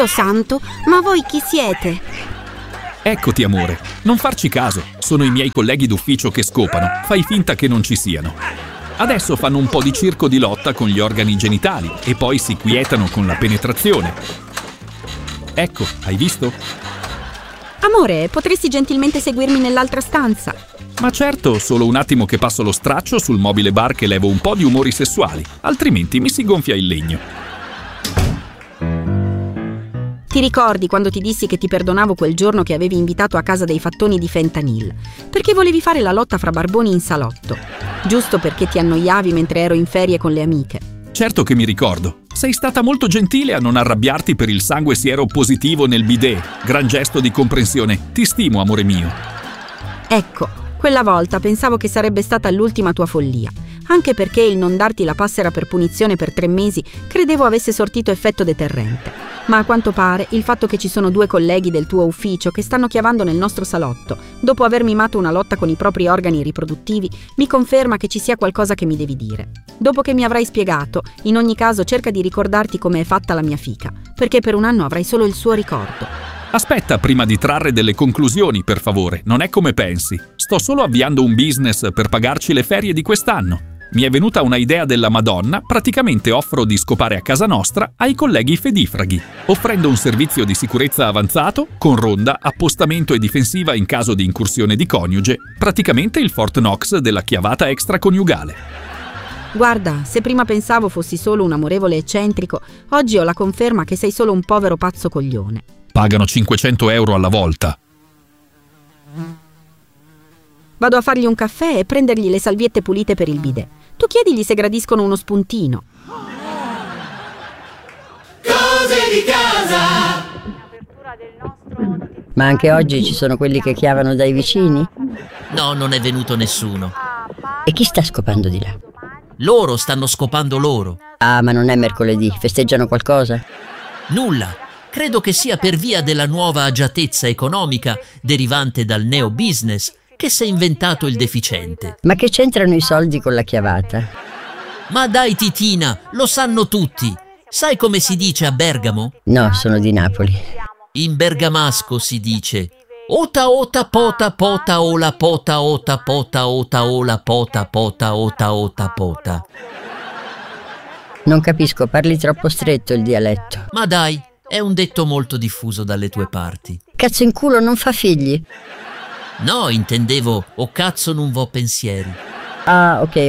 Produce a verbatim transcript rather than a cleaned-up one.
Cristo santo, ma voi chi siete? Eccoti, amore. Non farci caso. Sono i miei colleghi d'ufficio che scopano. Fai finta che non ci siano. Adesso fanno un po' di circo di lotta con gli organi genitali e poi si quietano con la penetrazione. Ecco, hai visto? Amore, potresti gentilmente seguirmi nell'altra stanza? Ma certo, solo un attimo che passo lo straccio sul mobile bar che levo un po' di umori sessuali, altrimenti mi si gonfia il legno. Ti ricordi quando ti dissi che ti perdonavo quel giorno che avevi invitato a casa dei fattoni di fentanyl? Perché volevi fare la lotta fra barboni in salotto. Giusto perché ti annoiavi mentre ero in ferie con le amiche. Certo che mi ricordo. Sei stata molto gentile a non arrabbiarti per il sangue siero positivo nel bidet. Gran gesto di comprensione. Ti stimo, amore mio. Ecco, quella volta pensavo che sarebbe stata l'ultima tua follia. Anche perché il non darti la passera per punizione per tre mesi credevo avesse sortito effetto deterrente. Ma a quanto pare il fatto che ci sono due colleghi del tuo ufficio che stanno chiavando nel nostro salotto, dopo aver mimato una lotta con i propri organi riproduttivi, mi conferma che ci sia qualcosa che mi devi dire. Dopo che mi avrai spiegato, in ogni caso cerca di ricordarti come è fatta la mia fica, perché per un anno avrai solo il suo ricordo. Aspetta prima di trarre delle conclusioni, per favore. Non è come pensi. Sto solo avviando un business per pagarci le ferie di quest'anno. Mi è venuta una idea della Madonna, praticamente offro di scopare a casa nostra ai colleghi fedifraghi, offrendo un servizio di sicurezza avanzato, con ronda, appostamento e difensiva in caso di incursione di coniuge, praticamente il Fort Knox della chiavata extraconiugale. Guarda, se prima pensavo fossi solo un amorevole eccentrico, oggi ho la conferma che sei solo un povero pazzo coglione. Pagano cinquecento euro alla volta. Vado a fargli un caffè e prendergli le salviette pulite per il bidet. Tu chiedigli se gradiscono uno spuntino. Cose di casa. Ma anche oggi ci sono quelli che chiavano dai vicini? No, non è venuto nessuno. E chi sta scopando di là? Loro stanno scopando loro. Ah, ma non è mercoledì, festeggiano qualcosa? Nulla. Credo che sia per via della nuova agiatezza economica derivante dal neo-business che si è inventato il deficiente. Ma che c'entrano i soldi con la chiavata? Ma dai, Titina, lo sanno tutti. Sai come si dice a Bergamo? No, sono di Napoli. In bergamasco si dice ota ota pota pota ola pota ota pota ota ola pota pota ota ota pota. Non capisco, parli troppo stretto il dialetto. Ma dai, è un detto molto diffuso dalle tue parti. Cazzo in culo non fa figli? No, intendevo o cazzo non vo pensieri. Ah, ok,